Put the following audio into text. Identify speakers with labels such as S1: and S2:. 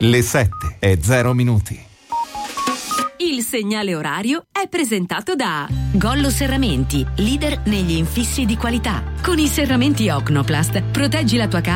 S1: Le 7:00.
S2: Il segnale orario è presentato da Gollo Serramenti, leader negli infissi di qualità. Con i serramenti Ocnoplast proteggi la tua casa